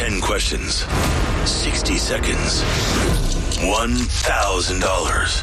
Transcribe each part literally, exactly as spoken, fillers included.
ten questions. sixty seconds. one thousand dollars.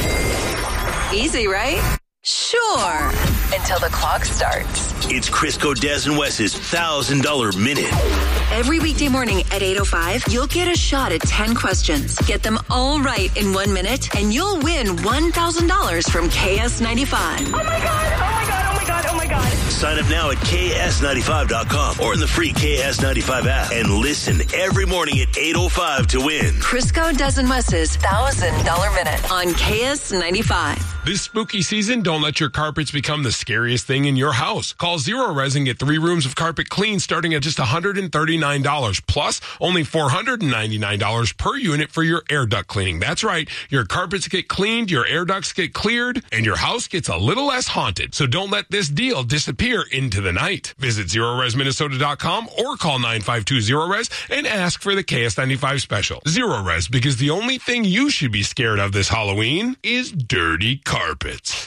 Easy, right? Sure. Until the clock starts. It's Crisco, Des, and Wes's one thousand dollars Minute. Every weekday morning at eight oh five, you'll get a shot at ten questions. Get them all right in one minute, and you'll win one thousand dollars from K S ninety-five. Oh, my God. Oh, my God. Oh, my God. Oh, my God. Sign up now at K S ninety-five dot com or in the free K S ninety-five app and listen every morning at eight oh five to win. Crisco, Des, and Wes's one thousand dollars Minute on K S ninety-five. This spooky season, don't let your carpets become the scariest thing in your house. Call Zero Res and get three rooms of carpet clean starting at just one hundred thirty-nine dollars. Plus, only four hundred ninety-nine dollars per unit for your air duct cleaning. That's right. Your carpets get cleaned, your air ducts get cleared, and your house gets a little less haunted. So don't let this deal disappear into the night. Visit Zero Res Minnesota dot com or call nine five two zero res and ask for the K S ninety-five special. Zero Res, because the only thing you should be scared of this Halloween is dirty carpets.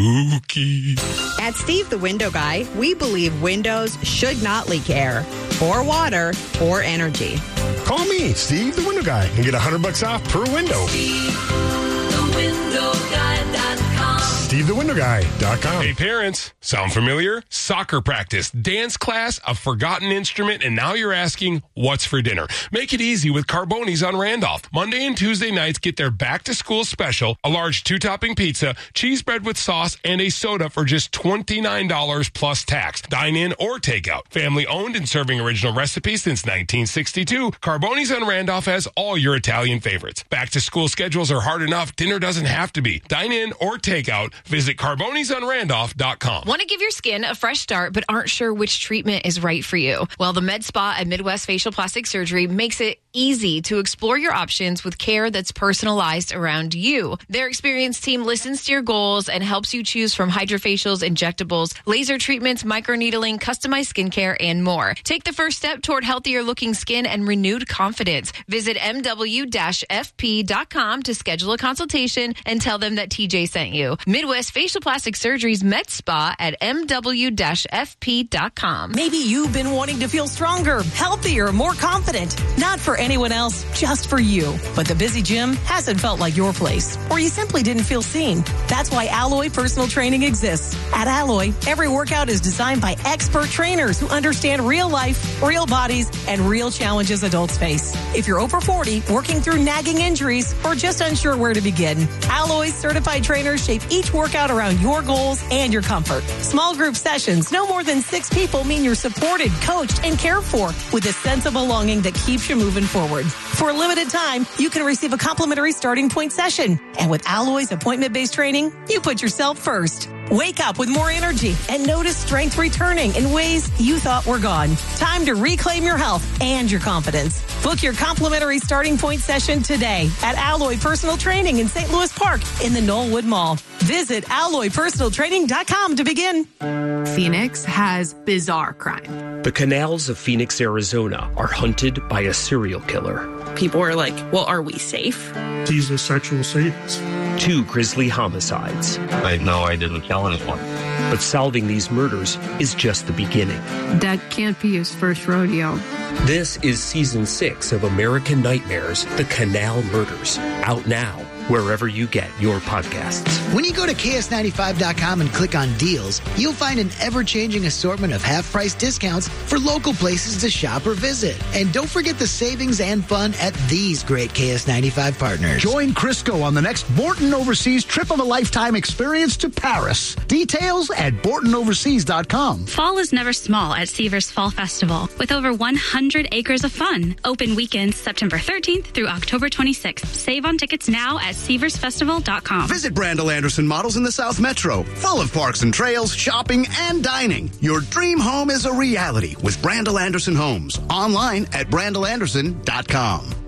Spooky. At Steve the Window Guy, we believe windows should not leak air, or water, or energy. Call me, Steve the Window Guy, and get one hundred bucks off per window. Steve the Window Guy dot com. Steve the Window Guy dot com. Hey parents, sound familiar? Soccer practice, dance class, a forgotten instrument, and now you're asking, what's for dinner? Make it easy with Carboni's on Randolph. Monday and Tuesday nights get their back-to-school special, a large two-topping pizza, cheese bread with sauce, and a soda for just twenty-nine dollars plus tax. Dine in or takeout. Family owned and serving original recipes since nineteen sixty-two. Carboni's on Randolph has all your Italian favorites. Back-to-school schedules are hard enough. Dinner doesn't have to be. Dine in or takeout. Visit Carbonis on Randolph dot com. Want to give your skin a fresh start but aren't sure which treatment is right for you? Well, the Med Spa at Midwest Facial Plastic Surgery makes it easy to explore your options with care that's personalized around you. Their experienced team listens to your goals and helps you choose from hydrofacials, injectables, laser treatments, microneedling, customized skincare, and more. Take the first step toward healthier looking skin and renewed confidence. Visit M W F P dot com to schedule a consultation and tell them that T J sent you. Midwest Facial Plastic Surgery's Med Spa at M W F P dot com. Maybe you've been wanting to feel stronger, healthier, more confident. Not for anyone else, just for you. But the busy gym hasn't felt like your place, or you simply didn't feel seen. That's why Alloy Personal Training exists. At Alloy, every workout is designed by expert trainers who understand real life, real bodies, and real challenges adults face. If you're over forty, working through nagging injuries, or just unsure where to begin, Alloy's certified trainers shape each workout around your goals and your comfort. Small group sessions, no more than six people, mean you're supported, coached, and cared for with a sense of belonging that keeps you moving forward. For a limited time, you can receive a complimentary starting point session. And with Alloy's appointment-based training, you put yourself first. Wake up with more energy and notice strength returning in ways you thought were gone. Time to reclaim your health and your confidence. Book your complimentary starting point session today at Alloy Personal Training in Saint Louis Park in the Knollwood Mall. Visit alloy personal training dot com to begin. Phoenix has bizarre crime. The canals of Phoenix, Arizona are hunted by a serial killer. People are like, well, are we safe? He's a sexual sadist. Two grisly homicides. I know I didn't kill anyone. But solving these murders is just the beginning. That can't be his first rodeo. This is season six of American Nightmares, The Canal Murders. Out now, wherever you get your podcasts. When you go to K S ninety-five dot com and click on deals, you'll find an ever-changing assortment of half-price discounts for local places to shop or visit. And don't forget the savings and fun at these great K S ninety-five partners. Join Crisco on the next Borton Overseas trip of a lifetime experience to Paris. Details at Borton Overseas dot com. Fall is never small at Seavers Fall Festival with over one hundred acres of fun. Open weekends September thirteenth through October twenty-sixth. Save on tickets now at Seavers Festival dot com. Visit Brandel Anderson Models in the South Metro. Full of parks and trails, shopping, and dining. Your dream home is a reality with Brandel Anderson Homes. Online at Brandel Anderson dot com.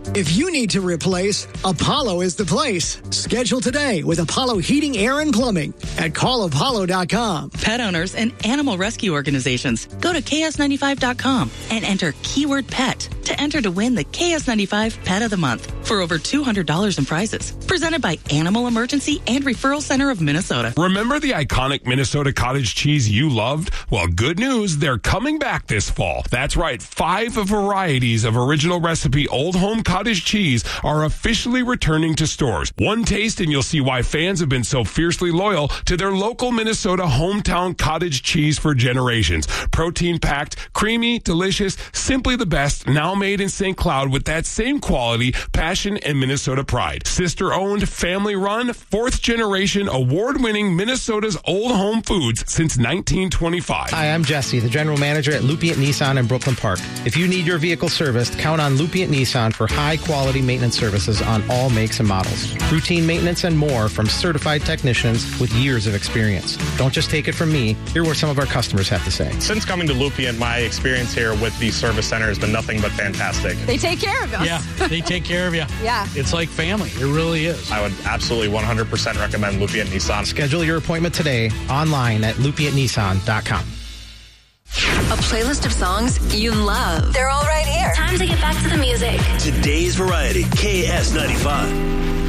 If you need to replace, Apollo is the place. Schedule today with Apollo Heating, Air, and Plumbing at call apollo dot com. Pet owners and animal rescue organizations, go to K S ninety-five dot com and enter keyword pet to enter to win the K S ninety-five Pet of the Month for over two hundred dollars in prizes. Presented by Animal Emergency and Referral Center of Minnesota. Remember the iconic Minnesota cottage cheese you loved? Well, good news, they're coming back this fall. That's right, five varieties of original recipe Old Home cottage cheese are officially returning to stores. One taste and you'll see why fans have been so fiercely loyal to their local Minnesota hometown cottage cheese for generations. Protein-packed, creamy, delicious, simply the best, now made in Saint Cloud with that same quality, passion, and Minnesota pride. Sister-owned, family-run, fourth-generation, award-winning Minnesota's Old Home Foods since nineteen twenty-five. Hi, I'm Jesse, the general manager at Lupient Nissan in Brooklyn Park. If you need your vehicle serviced, count on Lupient Nissan for high-quality maintenance services on all makes and models. Routine maintenance and more from certified technicians with years of experience. Don't just take it from me. Hear what some of our customers have to say. Since coming to Lupient, my experience here with the service center has been nothing but fantastic. They take care of us. Yeah, they take care of you. Yeah. It's like family. It really is. I would absolutely one hundred percent recommend Lupient Nissan. Schedule your appointment today online at lupient nissan dot com. A playlist of songs you love. They're all right here. Time to get back to the music. Today's Variety, K S ninety-five.